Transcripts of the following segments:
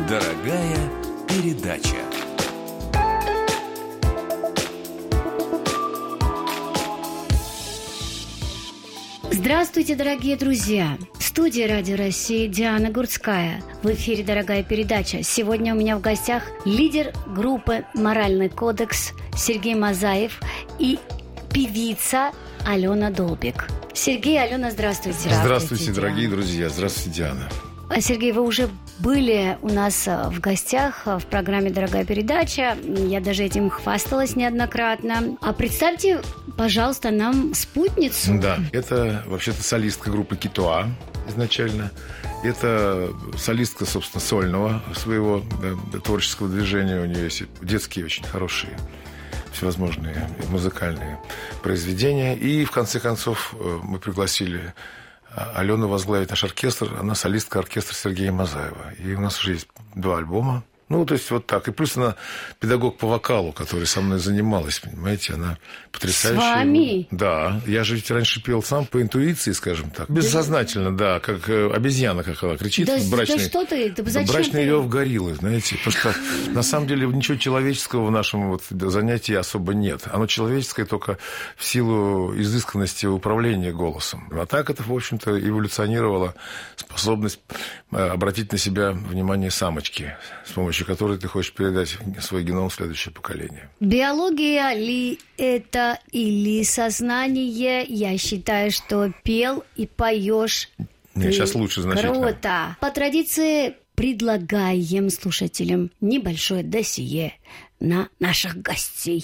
Дорогая передача. Здравствуйте, дорогие друзья! В студии Радио России Диана Гурцкая. В эфире «Дорогая передача». Сегодня у меня в гостях лидер группы «Моральный кодекс» Сергей Мазаев и певица Алена Долбек. Сергей, Алена, здравствуйте. Здравствуйте, дорогие друзья. Здравствуйте, Диана. Сергей, вы уже были у нас в гостях в программе «Дорогая передача». Я даже этим хвасталась неоднократно. А представьте, пожалуйста, нам спутницу. Да, это вообще-то солистка группы «Китуа» изначально. Это солистка, собственно, сольного своего творческого движения. У нее есть детские очень хорошие всевозможные музыкальные произведения. И, в конце концов, мы пригласили Алену возглавить наш оркестр. Она солистка оркестра Сергея Мазаева. И у нас уже есть 2 альбома. Ну, то есть вот так. И плюс она педагог по вокалу, который со мной занималась, понимаете, она потрясающая. С вами? Да. Я же ведь раньше пел сам по интуиции, скажем так. Бессознательно, да, как обезьяна какая кричит. Да, брачный, да что ты? Да зачем брачный ты? рев гориллы, знаете. Потому что на самом деле ничего человеческого в нашем вот занятии особо нет. Оно человеческое только в силу изысканности управления голосом. А так это, в общем-то, эволюционировала способность обратить на себя внимание самочки, с помощью которой ты хочешь передать свой геном в следующее поколение. Биология ли это или сознание? Я считаю, что пел и поешь. Нет, сейчас лучше значительно. Круто. По традиции предлагаем слушателям небольшое досье на наших гостей.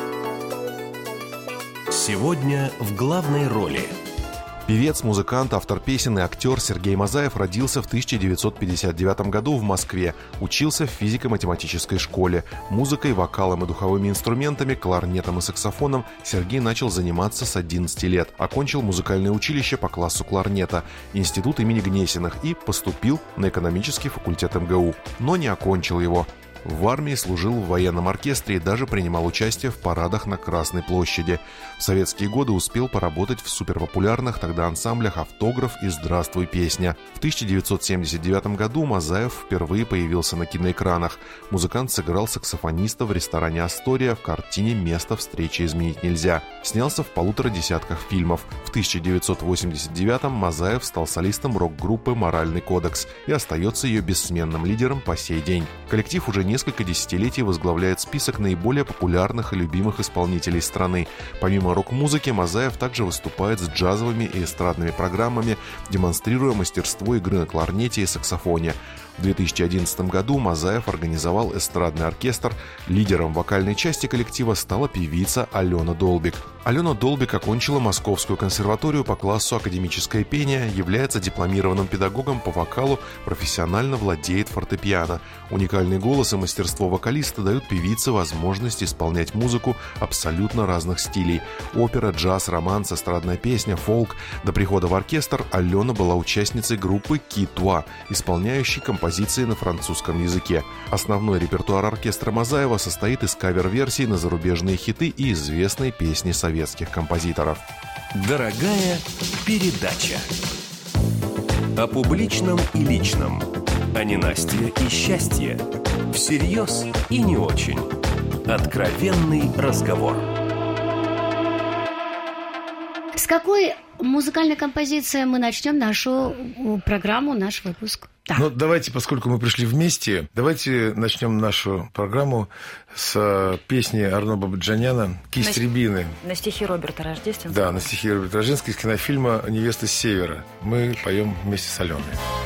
Сегодня в главной роли певец, музыкант, автор песен и актер Сергей Мазаев родился в 1959 году в Москве. Учился в физико-математической школе. Музыкой, вокалом и духовыми инструментами, кларнетом и саксофоном Сергей начал заниматься с 11 лет. Окончил музыкальное училище по классу кларнета, институт имени Гнесиных и поступил на экономический факультет МГУ. Но не окончил его. В армии служил в военном оркестре и даже принимал участие в парадах на Красной площади. В советские годы успел поработать в суперпопулярных тогда ансамблях «Автограф» и «Здравствуй, песня». В 1979 году Мазаев впервые появился на киноэкранах. Музыкант сыграл саксофониста в ресторане «Астория» в картине «Место встречи изменить нельзя». Снялся в 1,5 десятках фильмов. В 1989-м Мазаев стал солистом рок-группы «Моральный кодекс» и остается ее бессменным лидером по сей день. Коллектив уже несколько десятилетий возглавляет список наиболее популярных и любимых исполнителей страны. Помимо рок-музыки, Мазаев также выступает с джазовыми и эстрадными программами, демонстрируя мастерство игры на кларнете и саксофоне. В 2011 году Мазаев организовал эстрадный оркестр. Лидером вокальной части коллектива стала певица Алена Долбек. Алена Долбек окончила Московскую консерваторию по классу академическое пение, является дипломированным педагогом по вокалу, профессионально владеет фортепиано. Уникальный голос и мастерство вокалиста дают певице возможность исполнять музыку абсолютно разных стилей. Опера, джаз, романс, эстрадная песня, фолк. До прихода в оркестр Алена была участницей группы «Китуа», исполняющей композиции на французском языке. Основной репертуар оркестра Мазаева состоит из кавер-версий на зарубежные хиты и известные песни советских композиторов. «Дорогая передача». О публичном и личном. О ненастье и счастье. Всерьез и не очень. Откровенный разговор. С какой музыкальной композиции мы начнем нашу программу, наш выпуск? Да. Ну, давайте, поскольку мы пришли вместе, давайте начнем нашу программу с песни Арно Бабаджаняна «Кисть рябины». На стихи Роберта Рождественского. Да, на стихи Роберта Рождественского из кинофильма «Невеста с севера». Мы поем вместе с Аленой.